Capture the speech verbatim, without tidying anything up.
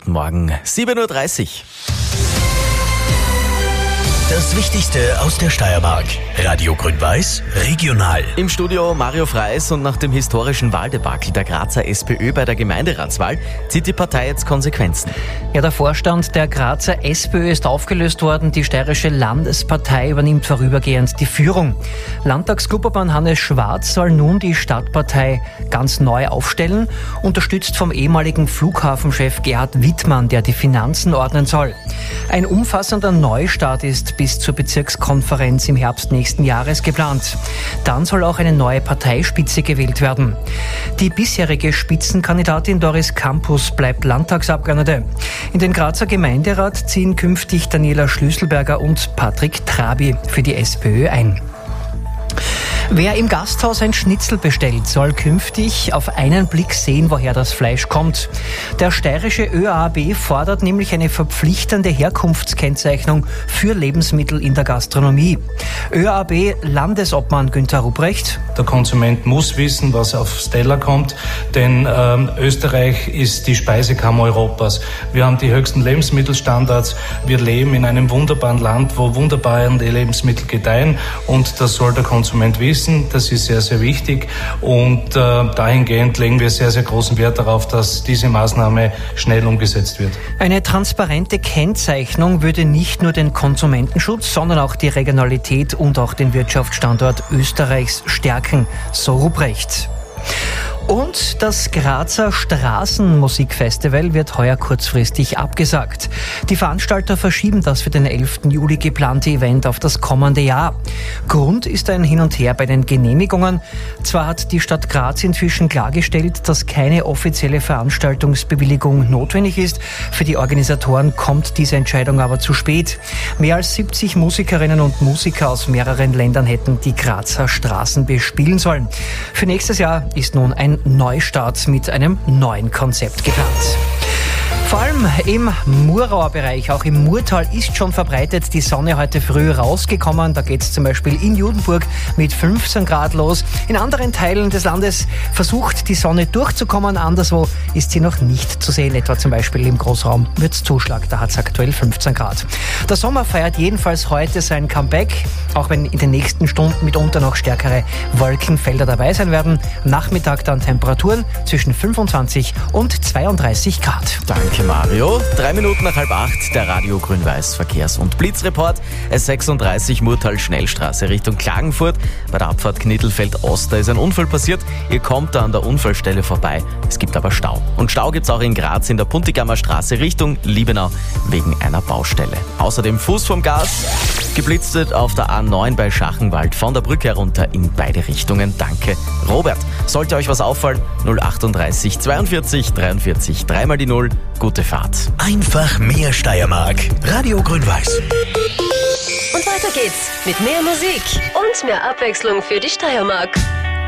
guten Morgen, sieben Uhr dreißig. Das Wichtigste aus der Steiermark. Radio Grün-Weiß, regional. Im Studio Mario Freis, und nach dem historischen Wahldebakel der Grazer SPÖ bei der Gemeinderatswahl zieht die Partei jetzt Konsequenzen. Ja, der Vorstand der Grazer SPÖ ist aufgelöst worden. Die steirische Landespartei übernimmt vorübergehend die Führung. Landtagsklubobmann Hannes Schwarz soll nun die Stadtpartei ganz neu aufstellen, unterstützt vom ehemaligen Flughafenchef Gerhard Wittmann, der die Finanzen ordnen soll. Ein umfassender Neustart ist bis zur Bezirkskonferenz im Herbst nächsten Jahres geplant. Dann soll auch eine neue Parteispitze gewählt werden. Die bisherige Spitzenkandidatin Doris Campus bleibt Landtagsabgeordnete. In den Grazer Gemeinderat ziehen künftig Daniela Schlüsselberger und Patrick Trabi für die SPÖ ein. Wer im Gasthaus ein Schnitzel bestellt, soll künftig auf einen Blick sehen, woher das Fleisch kommt. Der steirische ÖAB fordert nämlich eine verpflichtende Herkunftskennzeichnung für Lebensmittel in der Gastronomie. ÖAB-Landesobmann Günther Ruprecht. Der Konsument muss wissen, was aufs Teller kommt, denn ähm, Österreich ist die Speisekammer Europas. Wir haben die höchsten Lebensmittelstandards. Wir leben in einem wunderbaren Land, wo wunderbare Lebensmittel gedeihen, und das soll der Konsument wissen. Das ist sehr, sehr wichtig, und äh, dahingehend legen wir sehr, sehr großen Wert darauf, dass diese Maßnahme schnell umgesetzt wird. Eine transparente Kennzeichnung würde nicht nur den Konsumentenschutz, sondern auch die Regionalität und auch den Wirtschaftsstandort Österreichs stärken, so Ruprecht. Und das Grazer Straßenmusikfestival wird heuer kurzfristig abgesagt. Die Veranstalter verschieben das für den elften Juli geplante Event auf das kommende Jahr. Grund ist ein Hin und Her bei den Genehmigungen. Zwar hat die Stadt Graz inzwischen klargestellt, dass keine offizielle Veranstaltungsbewilligung notwendig ist. Für die Organisatoren kommt diese Entscheidung aber zu spät. Mehr als siebzig Musikerinnen und Musiker aus mehreren Ländern hätten die Grazer Straßen bespielen sollen. Für nächstes Jahr ist nun ein Neustart mit einem neuen Konzept geplant. Vor allem im Murauer Bereich, auch im Murtal, ist schon verbreitet die Sonne heute früh rausgekommen. Da geht es zum Beispiel in Judenburg mit fünfzehn Grad los. In anderen Teilen des Landes versucht die Sonne durchzukommen. Anderswo ist sie noch nicht zu sehen. Etwa zum Beispiel im Großraum Würzzuschlag. Da hat es aktuell fünfzehn Grad. Der Sommer feiert jedenfalls heute sein Comeback, auch wenn in den nächsten Stunden mitunter noch stärkere Wolkenfelder dabei sein werden. Am Nachmittag dann Temperaturen zwischen fünfundzwanzig und zweiunddreißig Grad. Danke, Mario. Drei Minuten nach halb acht, der Radio Grün-Weiß Verkehrs- und Blitzreport. S sechsunddreißig Murtal Schnellstraße Richtung Klagenfurt. Bei der Abfahrt Knittelfeld Ost, da ist ein Unfall passiert. Ihr kommt da an der Unfallstelle vorbei. Es gibt aber Stau. Und Stau gibt es auch in Graz in der Puntigammer Straße Richtung Liebenau wegen einer Baustelle. Außerdem Fuß vom Gas. Geblitzt wird auf der A neun bei Schachenwald von der Brücke herunter in beide Richtungen. Danke, Robert. Sollte euch was auffallen, null achtunddreißig zweiundvierzig dreiundvierzig, dreimal die Null. Gute Fahrt. Einfach mehr Steiermark. Radio Grün-Weiß. Und weiter geht's mit mehr Musik und mehr Abwechslung für die Steiermark.